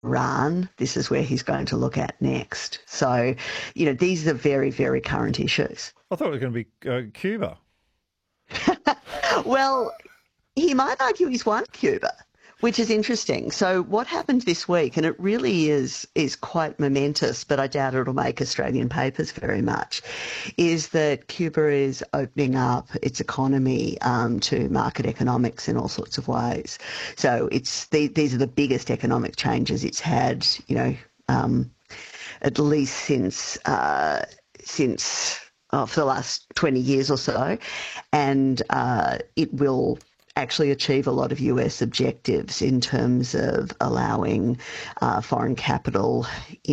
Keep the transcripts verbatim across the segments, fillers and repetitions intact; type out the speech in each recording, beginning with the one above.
Iran. This is where he's going to look at next. So, you know, these are very, very current issues. I thought it was going to be uh, Cuba. Well, he might argue he's won Cuba, which is interesting. So what happened this week, and it really is is quite momentous, but I doubt it'll make Australian papers very much, is that Cuba is opening up its economy um, to market economics in all sorts of ways. So it's the, these are the biggest economic changes it's had, you know, um, at least since uh, since oh, for the last twenty years or so, and uh, it will actually achieve a lot of U S objectives in terms of allowing uh, foreign capital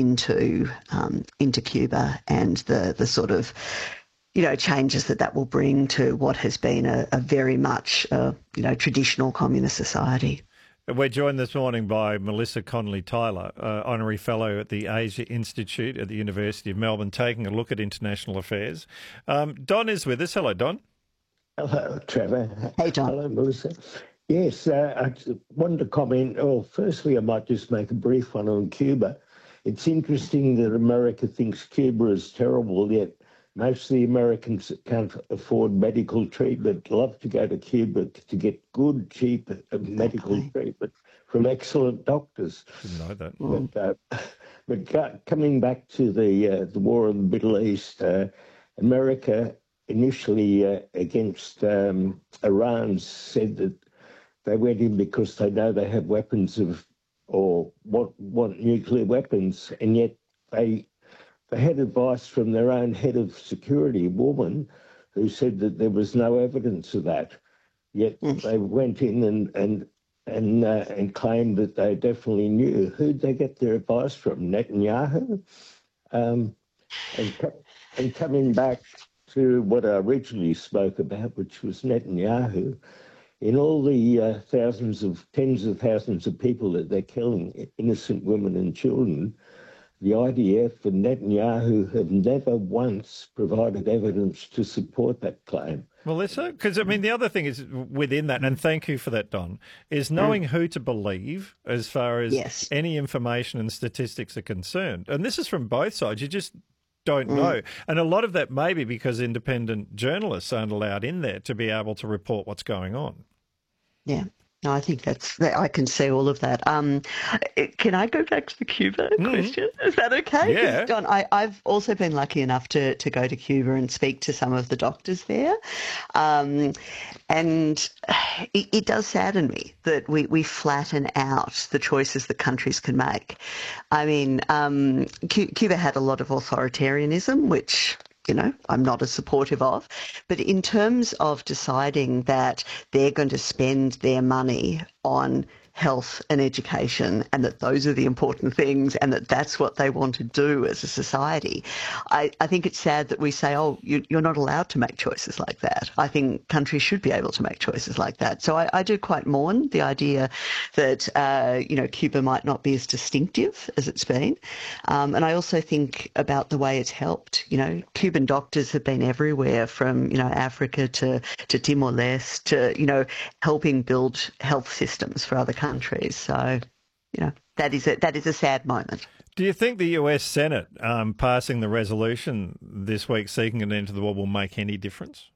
into um, into Cuba, and the the sort of you know changes that that will bring to what has been a, a very much uh, you know traditional communist society. We're joined this morning by Melissa Connolly-Tyler, uh, Honorary Fellow at the Asia Institute at the University of Melbourne, taking a look at international affairs. Um, Don is with us. Hello, Don. Hello, Trevor. Hey, Don. Hello, Melissa. Yes, uh, I wanted to comment. Well, firstly, I might just make a brief one on Cuba. It's interesting that America thinks Cuba is terrible, yet most of the Americans that can't afford medical treatment love to go to Cuba to get good, cheap medical treatment from excellent doctors. Didn't know that. Mm. But, uh, but coming back to the uh, the war in the Middle East, uh, America initially uh, against um, Iran said that they went in because they know they have weapons of or want, want nuclear weapons, and yet they they had advice from their own head of security, a woman, who said that there was no evidence of that. Yet mm. they went in and and and uh, and claimed that they definitely knew. Who'd they get their advice from? Netanyahu. Um, and and coming back to what I originally spoke about, which was Netanyahu, in all the uh, thousands of, tens of thousands of people that they're killing, innocent women and children, the I D F and Netanyahu have never once provided evidence to support that claim. Melissa, because I mean, the other thing is within that, and thank you for that, Don, is knowing mm. who to believe as far as yes. any information and statistics are concerned. And this is from both sides. You just don't know. Mm. And a lot of that may be because independent journalists aren't allowed in there to be able to report what's going on. Yeah. No, I think that's, I can see all of that. Um, can I go back to the Cuba mm. question? Is that okay? Yeah. Don, I, I've also been lucky enough to, to go to Cuba and speak to some of the doctors there. Um, and it, it does sadden me that we, we flatten out the choices that countries can make. I mean, um, Cuba had a lot of authoritarianism, which, you know, I'm not as supportive of. But in terms of deciding that they're going to spend their money on health and education, and that those are the important things, and that that's what they want to do as a society, I, I think it's sad that we say, oh, you, you're not allowed to make choices like that. I think countries should be able to make choices like that. So I, I do quite mourn the idea that, uh, you know, Cuba might not be as distinctive as it's been. Um, and I also think about the way it's helped. You know, Cuban doctors have been everywhere from, you know, Africa to, to Timor-Leste to, you know, helping build health systems for other countries. countries. So, you know, that is a, that is a sad moment. Do you think the U S Senate um, passing the resolution this week seeking an end to the war will make any difference?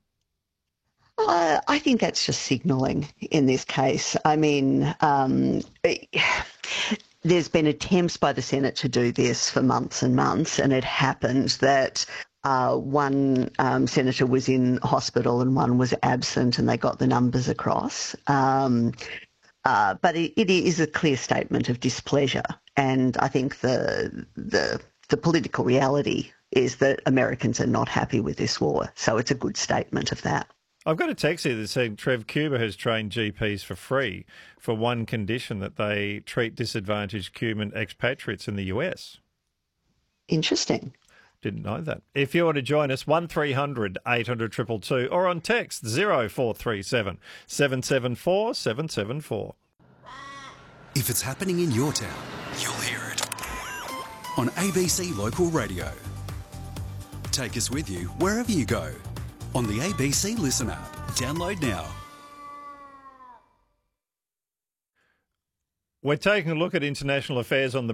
Uh, I think that's just signalling in this case. I mean, um, it, there's been attempts by the Senate to do this for months and months, and it happened that Uh, one um, senator was in hospital and one was absent, and they got the numbers across. Um, uh, but it, it is a clear statement of displeasure, and I think the the the political reality is that Americans are not happy with this war. So it's a good statement of that. I've got a text here that said Trev, Cuba has trained G Ps for free for one condition, that they treat disadvantaged Cuban expatriates in the U S. Interesting. Didn't know that. If you want to join us, one three hundred eight hundred two two two, or on text zero four three seven seven seven four seven seven four. If it's happening in your town, you'll hear it on A B C Local Radio. Take us with you wherever you go on the A B C Listen app. Download now. We're taking a look at international affairs on the